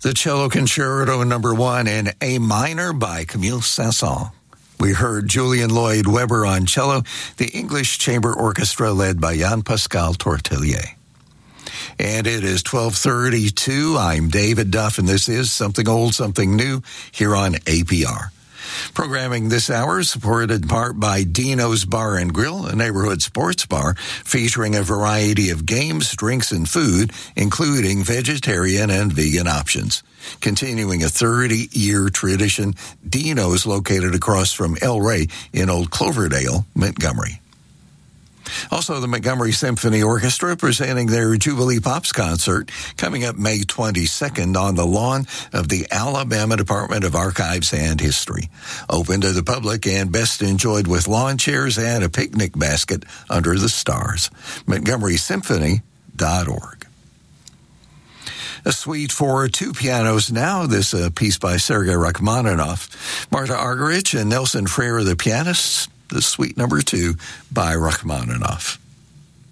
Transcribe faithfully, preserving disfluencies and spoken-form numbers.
The Cello Concerto number one in A minor by Camille Saint-Saëns. We heard Julian Lloyd Webber on cello, the English Chamber Orchestra led by Jean-Pascal Tortelier. And it is twelve thirty-two. I'm David Duff, and this is Something Old, Something New here on A P R. Programming this hour is supported in part by Dino's Bar and Grill, a neighborhood sports bar featuring a variety of games, drinks, and food, including vegetarian and vegan options. Continuing a thirty-year tradition, Dino's located across from El Rey in Old Cloverdale, Montgomery. Also, the Montgomery Symphony Orchestra presenting their Jubilee Pops concert coming up May twenty-second on the lawn of the Alabama Department of Archives and History. Open to the public and best enjoyed with lawn chairs and a picnic basket under the stars. Montgomery Symphony dot org. A suite for two pianos now. This a piece by Sergei Rachmaninoff. Marta Argerich and Nelson Freire, the pianists. The suite number two by Rachmaninoff.